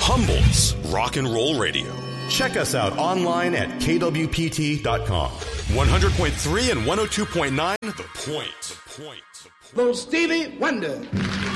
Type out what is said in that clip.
Humboldt's Rock and Roll Radio. Check us out online at kwpt.com. 100.3 and 102.9, The Point. Little Stevie Wonder.